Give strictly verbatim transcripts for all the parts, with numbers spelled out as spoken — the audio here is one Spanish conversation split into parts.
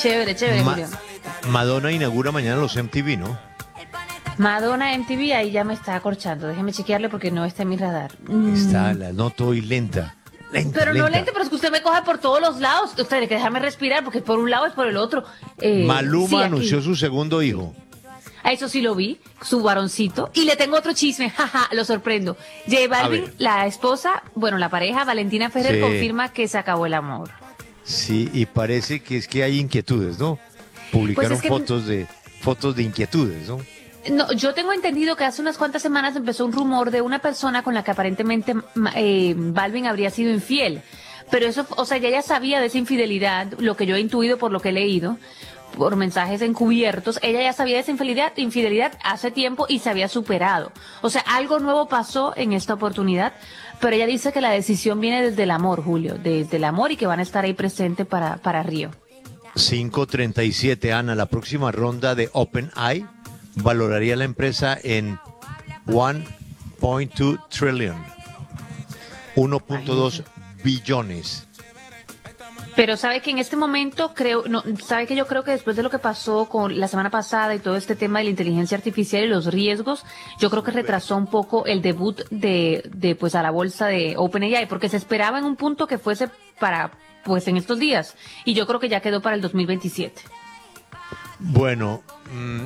Chévere, chévere, Ma- Julio. Madonna inaugura mañana los M T V, ¿no? Madonna M T V, ahí ya me está acorchando. Déjeme chequearle porque no está en mi radar. Mm, Está, la noto hoy lenta. Lenta, Pero no lenta. lente, pero es que usted me coge por todos los lados. Usted tiene que dejarme respirar porque por un lado es por el otro. Eh, Maluma sí, aquí. anunció su segundo hijo. A eso sí lo vi, su varoncito. Y le tengo otro chisme, jaja, lo sorprendo. J Balvin, ver. la esposa, bueno, la pareja, Valentina Ferrer, Sí. confirma que se acabó el amor. Sí, y parece que es que hay inquietudes, ¿no? Publicaron Pues es que- fotos de fotos de inquietudes, ¿no? No, yo tengo entendido que hace unas cuantas semanas empezó un rumor de una persona con la que aparentemente ma- eh, Balvin habría sido infiel. Pero eso, o sea, ya ella sabía de esa infidelidad, lo que yo he intuido por lo que he leído, por mensajes encubiertos. Ella ya sabía de esa infidelidad, infidelidad hace tiempo y se había superado. O sea, algo nuevo pasó en esta oportunidad, pero ella dice que la decisión viene desde el amor, Julio, desde el amor y que van a estar ahí presente para, para Río. cinco treinta y siete, Ana, la próxima ronda de OpenAI valoraría la empresa en uno punto dos trillion, uno punto dos billones. Pero sabe que en este momento creo, no, sabe que yo creo que después de lo que pasó con la semana pasada y todo este tema de la inteligencia artificial y los riesgos, yo creo que retrasó un poco el debut de, de pues a la bolsa de OpenAI, porque se esperaba en un punto que fuese para, pues en estos días, y yo creo que ya quedó para el dos mil veintisiete. Bueno, mm,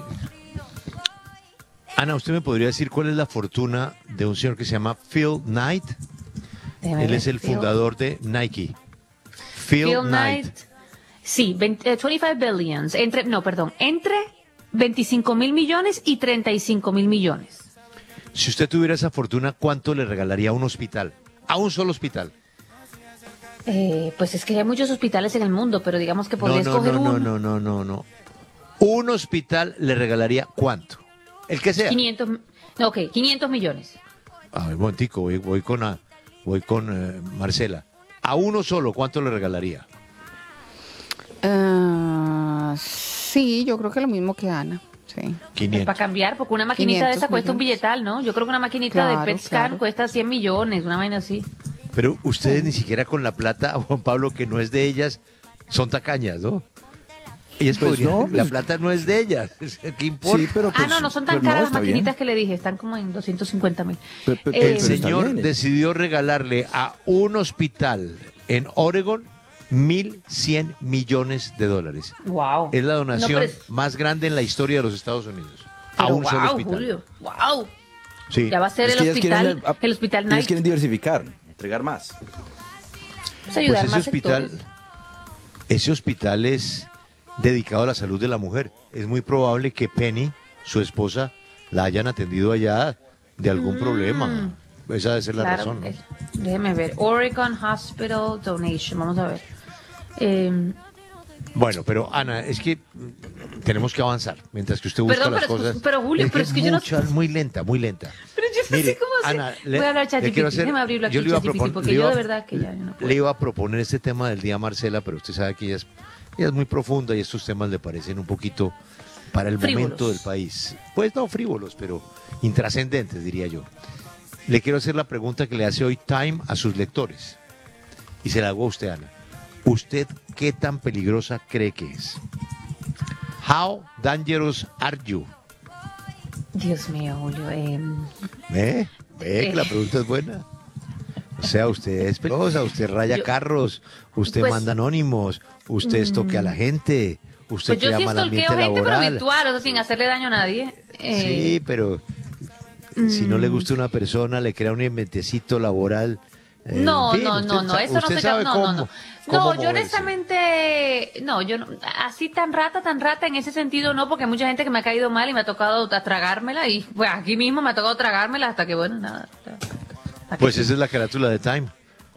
Ana, ¿usted me podría decir cuál es la fortuna de un señor que se llama Phil Knight? Déjeme Él ver, es el Phil- fundador de Nike. Phil, Phil Knight. Knight, sí, veinte, eh, veinticinco billions, entre, no, perdón, entre veinticinco mil millones y treinta y cinco mil millones. Si usted tuviera esa fortuna, ¿cuánto le regalaría a un hospital? A un solo hospital. Eh, pues es que hay muchos hospitales en el mundo, pero digamos que No, podría no, escoger no, no, uno. no, no, no, no. Un hospital le regalaría ¿cuánto? El que sea. quinientos, no, ok, quinientos millones. A ver, un momentico, voy, voy con, a- voy con eh, Marcela. A uno solo, ¿cuánto le regalaría? Ah, sí, yo creo que lo mismo que Ana. Sí. Para quinientos. cambiar, porque una maquinita de quinientos esa cuesta un millones. billetal, ¿no? Yo creo que una maquinita Claro, de PetScan claro. cuesta cien millones, una vaina así. Pero ustedes ni siquiera con la plata, Juan Pablo, que no es de ellas, son tacañas, ¿no? Ellas Pues podrían- no, la pues- plata no es de ellas. ¿Qué importa? Sí, pero Ah, pues, no, no son tan pero no, caras las está bien. maquinitas que le dije, están como en doscientos cincuenta mil. Pe- pe- Eh, El pero está señor bien. decidió regalarle a un hospital en Oregon mil cien millones de dólares. Wow. Es la donación No, pero es- más grande en la historia de los Estados Unidos. A pero un solo wow, hospital. Julio, wow. Sí. Ya va a ser Es el que ellas hospital, quieren, ah, el hospital ellas Night. quieren diversificar, entregar más. Pues ayudar Pues ese más hospital, sectores. ese hospital es dedicado a la salud de la mujer. Es muy probable que Penny, su esposa, la hayan atendido allá de algún problema. Esa debe ser la Mm. Claro, razón, ¿no? eh, déjeme ver. Oregon Hospital Donation, vamos a ver. Eh, Bueno, pero Ana, es que mm, tenemos que avanzar mientras que usted busca Perdón, las pero es- cosas. pero, Julio, pero es que yo no- mucha- muy lenta, muy lenta. pero yo no Mire, sé cómo hacer. Ana, Voy a hablar le ChatGPT, quiero hacer- déjeme abrirlo aquí yo le iba a ChatGPT, propon- porque le yo iba- de verdad que ya no puedo. Le iba a proponer este tema del día a Marcela, pero usted sabe que ella es, ella es muy profunda y estos temas le parecen un poquito para el Frívolos. momento del país. Pues no frívolos, pero intrascendentes, diría yo. Le quiero hacer la pregunta que le hace hoy Time a sus lectores. Y se la hago a usted, Ana. ¿Usted qué tan peligrosa cree que es? How dangerous are you? Dios mío, Julio. eh, ¿Ve? ¿Ve que la Eh. pregunta es buena? O sea, usted es peligrosa, usted raya Yo- carros, usted Pues- manda anónimos, usted estoquea a la gente, usted pues yo crea sí mal stalkeo ambiente gente, pero laboral. virtual, o sea, sin hacerle daño a nadie. Eh, Sí, pero si no le mm. gusta una persona, le crea un inventecito laboral. eh, No, en fin, no, usted no, no, sa- eso no usted se sabe no, cómo, no, no. cómo No, yo moverse. honestamente, no, yo no, así tan rata, tan rata en ese sentido no, porque hay mucha gente que me ha caído mal y me ha tocado tra- tragármela y pues aquí mismo me ha tocado tragármela hasta que bueno, nada. hasta que Pues sí. esa es la carátula de Time.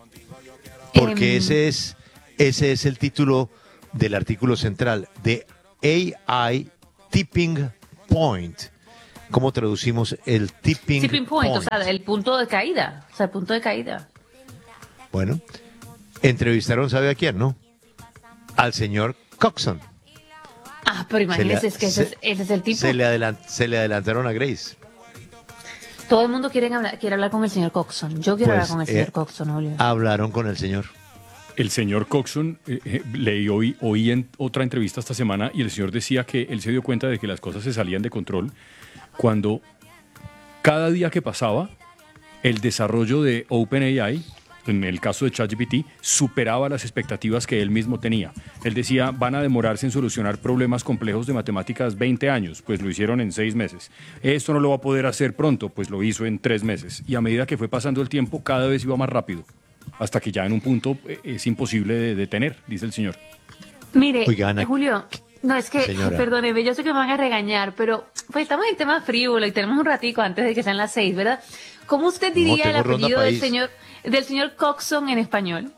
Porque Em. ese es ese es el título del artículo central de A I Tipping Point. ¿Cómo traducimos el tipping, Tipping point, o sea, el punto de caída, o sea, el punto de caída. Bueno, entrevistaron, ¿sabe a quién, no? Al señor Coxon. Ah, pero imagínese, es que ese, es, ese es el tipo. Se le, adelant- se le adelantaron a Grace. Todo el mundo quiere hablar, quiere hablar con el señor Coxon. Yo quiero Pues, hablar con el eh, señor Coxon, Julio. Hablaron con el señor. El señor Coxon, eh, eh, leí hoy, oí en otra entrevista esta semana y el señor decía que él se dio cuenta de que las cosas se salían de control cuando cada día que pasaba el desarrollo de OpenAI, en el caso de ChatGPT, superaba las expectativas que él mismo tenía. Él decía, van a demorarse en solucionar problemas complejos de matemáticas veinte años, pues lo hicieron en seis meses. Esto no lo va a poder hacer pronto, pues lo hizo en tres meses. Y a medida que fue pasando el tiempo, cada vez iba más rápido. Hasta que ya en un punto eh, es imposible de detener, dice el señor. Mire, Oiga, Ana, Julio, no es que, señora. perdóneme, yo sé que me van a regañar, pero pues estamos en tema frívolo y tenemos un ratico antes de que sean las seis, ¿verdad? ¿Cómo usted diría el tengo ronda apellido del país. señor, del señor Coxon en español?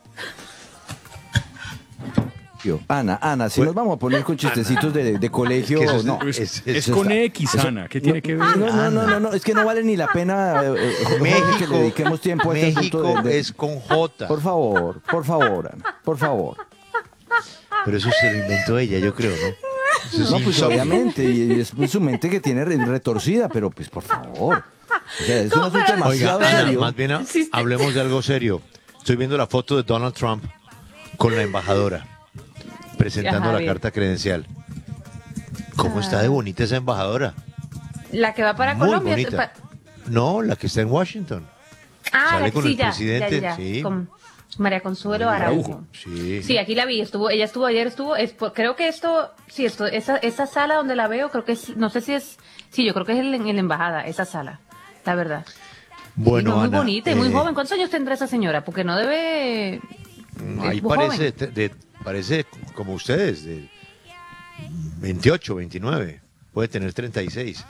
Ana, Ana, si nos vamos a poner con chistecitos de, de colegio, Es que eso- no. Es, es- es eso con está- X, eso- Ana, ¿qué tiene que ver? No, no, no, no, no, es que no vale ni la pena eh, eh, Jorge, México, que le dediquemos tiempo a este México asunto de- de- es con J. Por favor, por favor, Ana, por favor. Pero eso se lo inventó ella, yo creo, ¿no? Eso es No, pues insólito. obviamente, y es su mente que tiene re- retorcida, pero pues por favor. O sea, es un No, asunto pero- demasiado Oiga, Ana, serio. más bien ha- Sí, sí. hablemos de algo serio. Estoy viendo la foto de Donald Trump con la embajadora presentando Ajá, la bien. carta credencial. ¿Cómo Ah. está de bonita esa embajadora? La que va para Muy Colombia. bonita. pa- No, la que está en Washington. Ah, Sale la, con sí, el ya, presidente, ya, ya, sí. con María Consuelo Araujo. Sí. Sí, aquí la vi, estuvo, ella estuvo ayer, estuvo, es, por- creo que esto, sí, esto, esa, esa sala donde la veo, creo que es, no sé si es, sí, yo creo que es en, en la embajada, esa sala, la verdad. Bueno, Sí, no, muy Ana, bonita y muy eh, joven. ¿Cuántos años tendrá esa señora? Porque no debe... Ahí es muy parece, joven. de- de- parece como ustedes, de veintiocho, veintinueve, puede tener treinta y seis.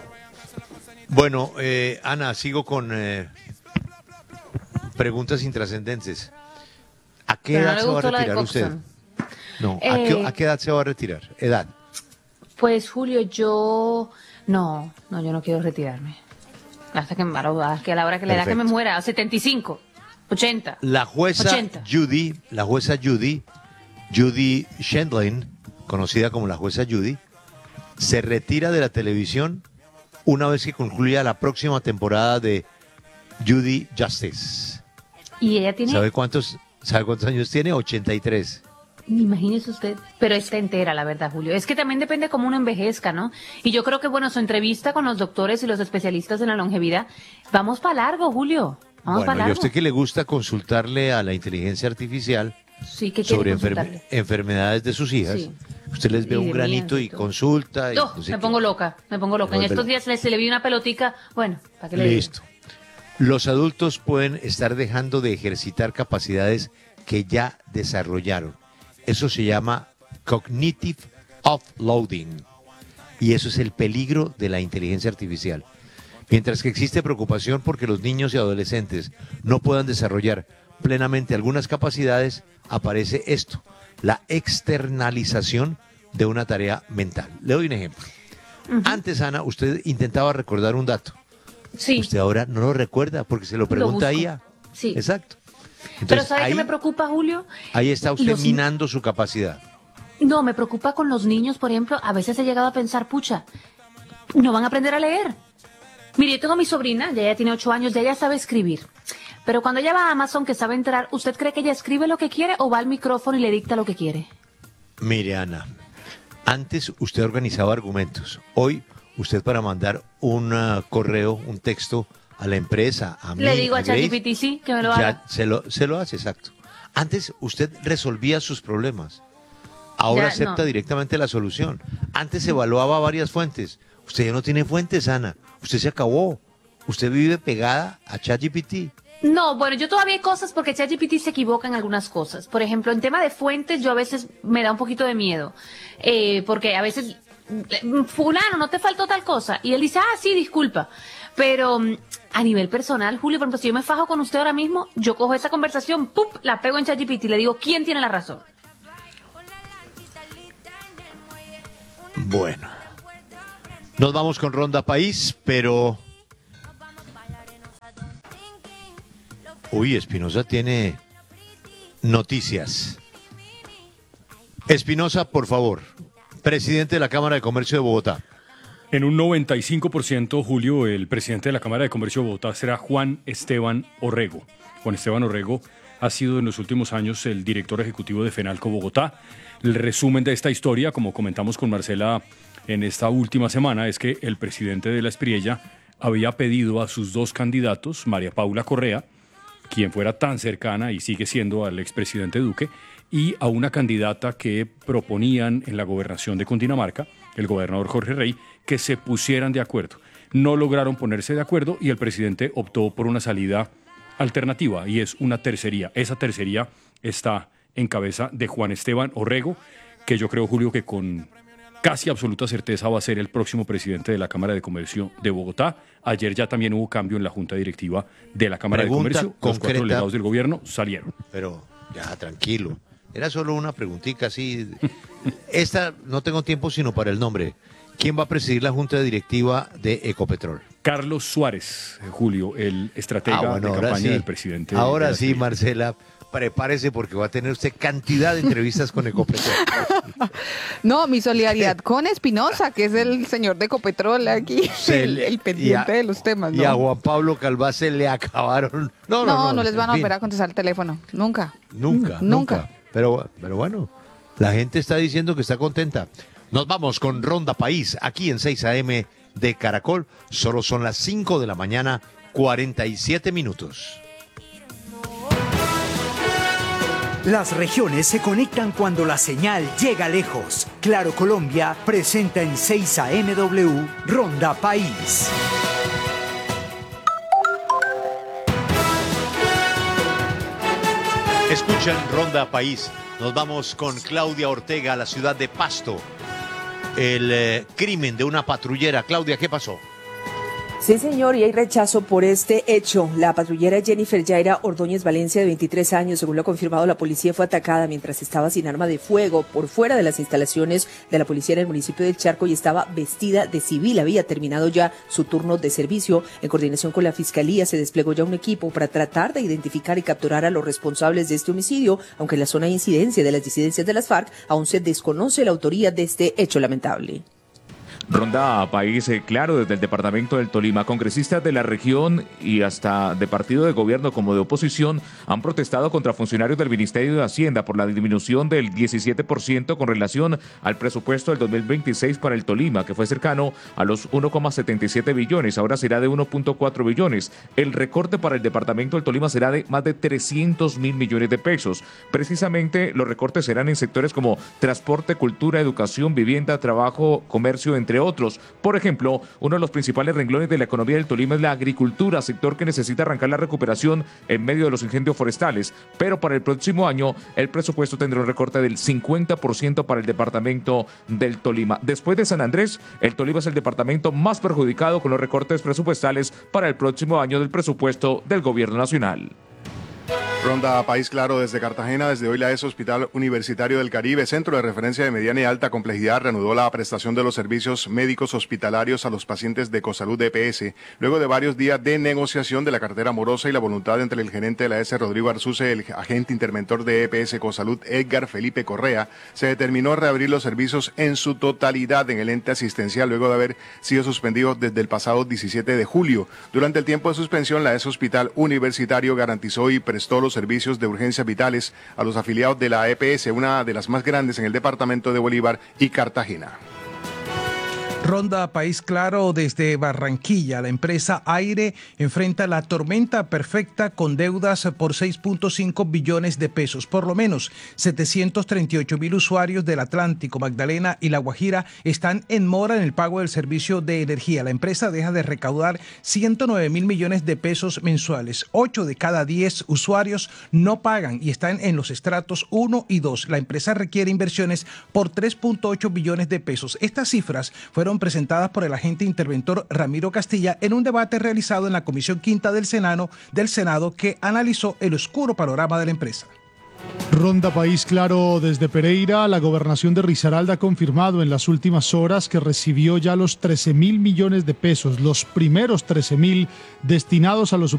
Bueno, eh, Ana, sigo con eh, preguntas intrascendentes. ¿A qué Pero no edad le se va a gustó la de retirar usted? Coxon. No, ¿a, qué, Eh, a qué edad se va a retirar? Edad. Pues Julio, yo... No, no, yo no quiero retirarme. Hasta que, a que a la hora que la edad que me Perfecto. muera, a setenta y cinco, ochenta. La jueza ochenta. Judy, la jueza Judy, Judy Shendlin, conocida como la jueza Judy, se retira de la televisión una vez que concluya la próxima temporada de Judy Justice. Y ella tiene... ¿Sabe cuántos, sabe cuántos años tiene? ochenta y tres. Imagínese usted, pero está entera, la verdad, Julio. Es que también depende cómo uno envejezca, ¿no? Y yo creo que, bueno, su entrevista con los doctores y los especialistas en la longevidad, vamos para largo, Julio. Vamos para Bueno, y a largo. usted que le gusta consultarle a la inteligencia artificial Sí, ¿qué quiere sobre enferme- consultarle? enfermedades de sus hijas, Sí. usted les ve Y un de granito mías y y todo. consulta. Y No, no sé me qué. pongo loca, me pongo loca. En Vuelve estos loca. días le- se le vi una pelotica, bueno, ¿para qué le digo? Listo. Los adultos pueden estar dejando de ejercitar capacidades que ya desarrollaron. Eso se llama cognitive offloading. Y eso es el peligro de la inteligencia artificial. Mientras que existe preocupación porque los niños y adolescentes no puedan desarrollar plenamente algunas capacidades, aparece esto, la externalización de una tarea mental. Le doy un ejemplo. Antes, Ana, usted intentaba recordar un dato. Sí, Usted ahora no lo recuerda porque se lo pregunta a busco. I A. Sí. Exacto. pero Entonces, ¿sabe ahí, qué me preocupa, Julio? ahí está usted Los- minando su capacidad. No, me preocupa con los niños, por ejemplo, a veces he llegado a pensar, pucha, no van a aprender a leer. Mire, yo tengo a mi sobrina, ya ella tiene ocho años, ya ella sabe escribir. Pero cuando ella va a Amazon, que sabe entrar, ¿usted cree que ella escribe lo que quiere o va al micrófono y le dicta lo que quiere? Mire, Ana, antes usted organizaba argumentos. Hoy, usted para mandar un ah, correo, un texto a la empresa, a mí, Le digo a Grace, ChatGPT, sí, que me lo ya haga. se lo, se lo hace, exacto. Antes usted resolvía sus problemas. Ahora Ya, acepta no. directamente la solución. Antes evaluaba varias fuentes. Usted ya no tiene fuentes, Ana. Usted se acabó. Usted vive pegada a ChatGPT. No, bueno, yo todavía hay cosas porque ChatGPT se equivoca en algunas cosas. Por ejemplo, en tema de fuentes, yo a veces me da un poquito de miedo. Eh, porque a veces, mm, fulano, no te faltó tal cosa. Y él dice, ah, sí, disculpa. Pero mm, a nivel personal, Julio, por ejemplo, si yo me fajo con usted ahora mismo, yo cojo esa conversación, ¡pum!, la pego en ChatGPT y le digo, ¿quién tiene la razón? Bueno. Nos vamos con Ronda País, pero... Uy, Espinosa tiene noticias. Espinosa, por favor. Presidente de la Cámara de Comercio de Bogotá. En un noventa y cinco por ciento, Julio, el presidente de la Cámara de Comercio de Bogotá será Juan Esteban Orrego. Juan Esteban Orrego ha sido en los últimos años el director ejecutivo de FENALCO Bogotá. El resumen de esta historia, como comentamos con Marcela en esta última semana, es que el presidente de la Espriella había pedido a sus dos candidatos, María Paula Correa, quien fuera tan cercana y sigue siendo al expresidente Duque, y a una candidata que proponían en la gobernación de Cundinamarca, el gobernador Jorge Rey, que se pusieran de acuerdo. No lograron ponerse de acuerdo y el presidente optó por una salida alternativa, y es una tercería. Esa tercería está en cabeza de Juan Esteban Orrego, que yo creo, Julio, que con casi absoluta certeza va a ser el próximo presidente de la Cámara de Comercio de Bogotá. Ayer ya también hubo cambio en la Junta Directiva de la Cámara Pregunta de Comercio. Los concreta, cuatro delegados del gobierno salieron. Pero ya, tranquilo. Era solo una preguntita así. Esta no tengo tiempo sino para el nombre. ¿Quién va a presidir la Junta Directiva de Ecopetrol? Carlos Suárez, Julio, el estratega Ah, bueno, de ahora campaña sí. del presidente. Ahora de la sí, Espriella. Marcela, prepárese porque va a tener usted cantidad de entrevistas con Ecopetrol. No, mi solidaridad con Espinosa, que es el señor de Ecopetrol aquí, Se el, le- el pendiente y a- de los temas. Y a ¿no? Juan Pablo Calvá se le acabaron. No, no, No, no. no les van a en fin, volver a contestar el teléfono, nunca. Nunca, Nunca. nunca. Pero, pero bueno, la gente está diciendo que está contenta. Nos vamos con Ronda País, aquí en seis a eme de Caracol. Solo son las cinco de la mañana, cuarenta y siete minutos. Las regiones se conectan cuando la señal llega lejos. Claro Colombia presenta en seis a eme W Ronda País. Escuchan Ronda País. Nos vamos con Claudia Ortega a la ciudad de Pasto. El eh, crimen de una patrullera. Claudia, ¿qué pasó? Sí, señor, y hay rechazo por este hecho. La patrullera Jennifer Yaira Ordóñez Valencia, de veintitrés años, según lo ha confirmado la policía, fue atacada mientras estaba sin arma de fuego por fuera de las instalaciones de la policía en el municipio del Charco y estaba vestida de civil. Había terminado ya su turno de servicio. En coordinación con la fiscalía se desplegó ya un equipo para tratar de identificar y capturar a los responsables de este homicidio, aunque en la zona de incidencia de las disidencias de las FARC aún se desconoce la autoría de este hecho lamentable. Ronda País, eh, claro, desde el departamento del Tolima, congresistas de la región y hasta de partido de gobierno como de oposición han protestado contra funcionarios del Ministerio de Hacienda por la disminución del diecisiete por ciento con relación al presupuesto del dos mil veintiséis para el Tolima, que fue cercano a los uno coma setenta y siete billones, ahora será de uno punto cuatro billones. El recorte para el departamento del Tolima será de más de trescientos mil millones de pesos. Precisamente los recortes serán en sectores como transporte, cultura, educación, vivienda, trabajo, comercio, entre otros. Por ejemplo, uno de los principales renglones de la economía del Tolima es la agricultura, sector que necesita arrancar la recuperación en medio de los incendios forestales. Pero para el próximo año, el presupuesto tendrá un recorte del cincuenta por ciento para el departamento del Tolima. Después de San Andrés, el Tolima es el departamento más perjudicado con los recortes presupuestales para el próximo año del presupuesto del gobierno nacional. Ronda País Claro desde Cartagena. Desde hoy la E S Hospital Universitario del Caribe, centro de referencia de mediana y alta complejidad, reanudó la prestación de los servicios médicos hospitalarios a los pacientes de Ecosalud de E P S. Luego de varios días de negociación de la cartera morosa y la voluntad entre el gerente de la E S, Rodrigo Arzuce, el agente interventor de E P S Ecosalud, Edgar Felipe Correa, se determinó reabrir los servicios en su totalidad en el ente asistencial luego de haber sido suspendido desde el pasado diecisiete de julio. Durante el tiempo de suspensión, la E S Hospital Universitario garantizó y prestó los servicios de urgencias vitales a los afiliados de la E P S, una de las más grandes en el departamento de Bolívar y Cartagena. Ronda País Claro desde Barranquilla. La empresa Aire enfrenta la tormenta perfecta con deudas por seis punto cinco billones de pesos. Por lo menos setecientos treinta y ocho mil usuarios del Atlántico, Magdalena y La Guajira están en mora en el pago del servicio de energía. La empresa deja de recaudar ciento nueve mil millones de pesos mensuales. ocho de cada diez usuarios no pagan y están en los estratos uno y dos. La empresa requiere inversiones por tres punto ocho billones de pesos. Estas cifras fueron presentadas por el agente interventor Ramiro Castilla en un debate realizado en la Comisión Quinta del Senado, del Senado que analizó el oscuro panorama de la empresa. Ronda País Claro desde Pereira. La gobernación de Risaralda ha confirmado en las últimas horas que recibió ya los trece mil millones de pesos, los primeros trece mil destinados a los